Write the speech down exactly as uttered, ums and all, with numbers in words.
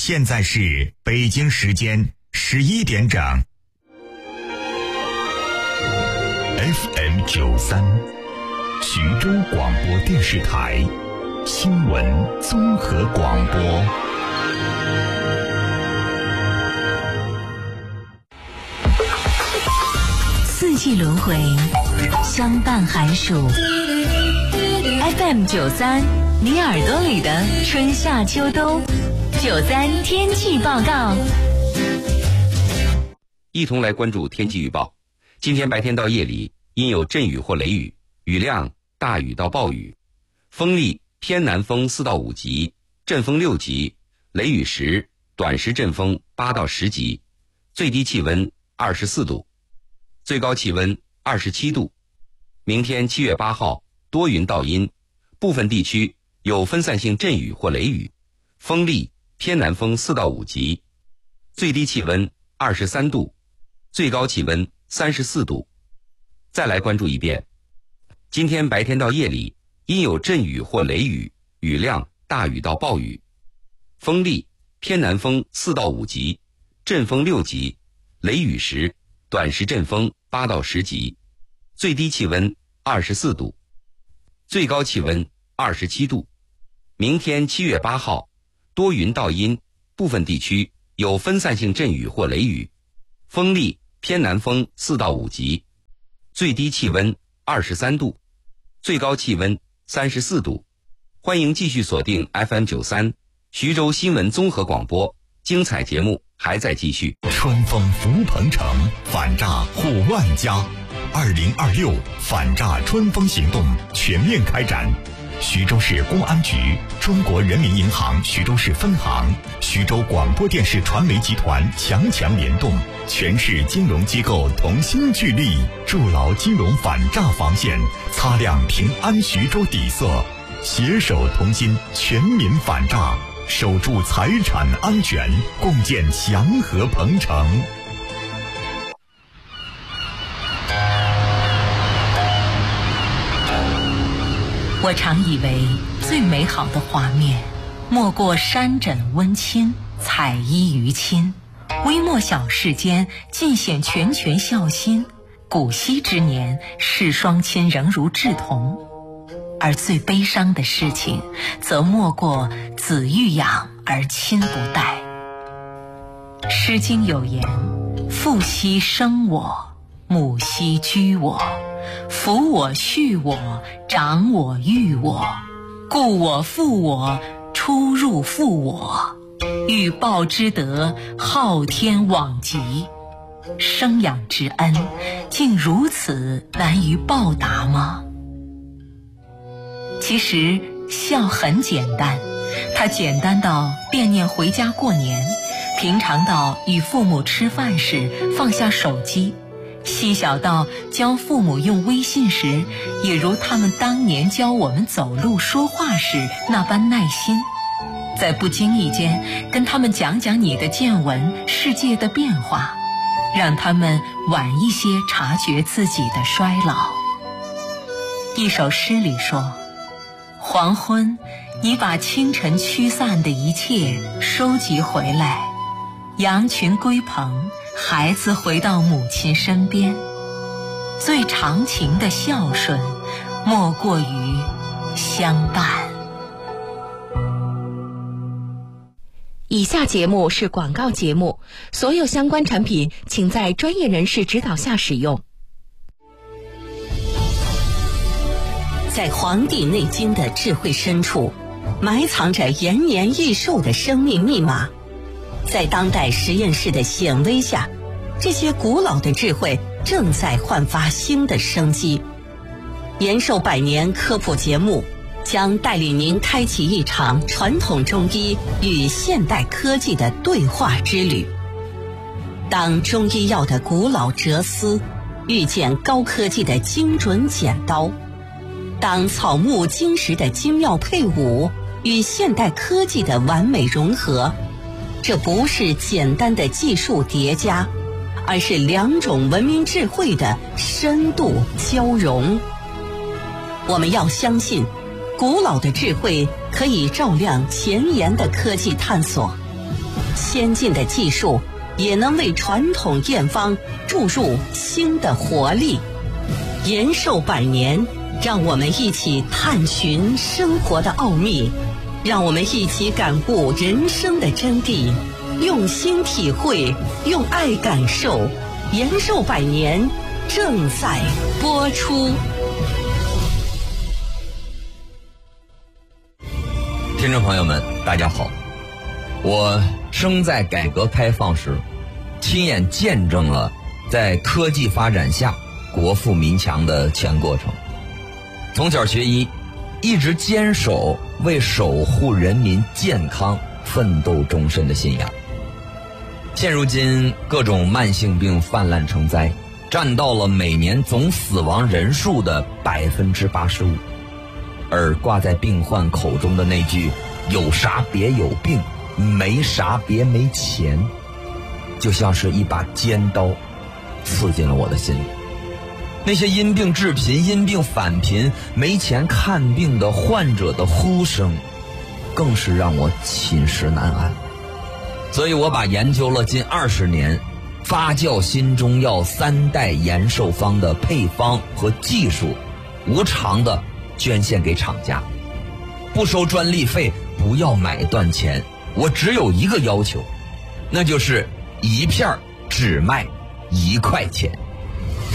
现在是北京时间十一点整。F M 九三，徐州广播电视台新闻综合广播。 四季轮回，相伴寒暑。F M 九三，你耳朵里的春夏秋冬。九三天气报告， 一同来关注天气预报。今天白天到夜里阴有阵雨或雷雨，雨量大雨到暴雨，风力偏南风四到五级，阵风六级，雷雨时短时阵风八到十级，最低气温二十四度，最高气温二十七度。明天七月八号多云到阴，部分地区有分散性阵雨或雷雨，风力偏南风四到五级，最低气温二十三度，最高气温三十四度。再来关注一遍，今天白天到夜里阴有阵雨或雷雨，雨量大雨到暴雨，风力偏南风四到五级，阵风六级，雷雨时短时阵风八到十级，最低气温二十四度，最高气温二十七度。明天七月八号多云到阴，部分地区有分散性阵雨或雷雨，风力偏南风四到五级，最低气温二十三度，最高气温三十四度。欢迎继续锁定 F M 九三 徐州新闻综合广播，精彩节目还在继续。 春风福鹏城，反诈护万家。二零二六反诈春风行动全面开展。徐州市公安局、中国人民银行徐州市分行、徐州广播电视传媒集团强强联动，全市金融机构同心聚力，筑牢金融反诈防线，擦亮平安徐州底色，携手同心，全民反诈，守住财产安全，共建祥和鹏城。 我常以为最美好的画面，莫过山枕温馨，彩衣娱亲，微末小事间尽显拳拳孝心。古稀之年，视双亲仍如稚童。而最悲伤的事情，则莫过子欲养而亲不待。诗经有言：父兮生我，母兮居我，抚我畜我，长我育我，故我负我，出入负我，欲报之德，昊天罔极。生养之恩，竟如此难于报答吗？其实孝很简单，它简单到惦念回家过年，平常到与父母吃饭时放下手机，细小到教父母用微信时，也如他们当年教我们走路说话时那般耐心，在不经意间跟他们讲讲你的见闻，世界的变化，让他们晚一些察觉自己的衰老。一首诗里说，黄昏，你把清晨驱散的一切收集回来，羊群归棚，孩子回到母亲身边。最长情的孝顺，莫过于相伴。 以下节目是广告节目，所有相关产品请在专业人士指导下使用。 在《黄帝内经》的智慧深处，埋藏着延年益寿的生命密码。在当代实验室的显微下，这些古老的智慧正在焕发新的生机。延寿百年科普节目将带领您开启一场传统中医与现代科技的对话之旅。当中医药的古老哲思遇见高科技的精准剪刀，当草木金石的精妙配伍与现代科技的完美融合，这不是简单的技术叠加，而是两种文明智慧的深度交融。我们要相信，古老的智慧可以照亮前沿的科技探索， 先进的技术也能为传统验方注入新的活力。延寿百年，让我们一起探寻生活的奥秘，让我们一起感悟人生的真谛，用心体会，用爱感受。延寿百年正在播出。 听众朋友们，大家好，我生在改革开放时，亲眼见证了在科技发展下国富民强的全过程。从小学医，一直坚守为守护人民健康奋斗终身的信仰。现如今各种慢性病泛滥成灾，占到了每年总死亡人数的百分之八十五。而挂在病患口中的那句“有啥别有病，没啥别没钱”，就像是一把尖刀，刺进了我的心里。那些因病致贫、因病返贫、没钱看病的患者的呼声，更是让我寝食难安。所以我把研究了近二十年发酵新中药三代延寿方的配方和技术，无偿的捐献给厂家，不收专利费，不要买断钱。我只有一个要求，那就是一片只卖一块钱。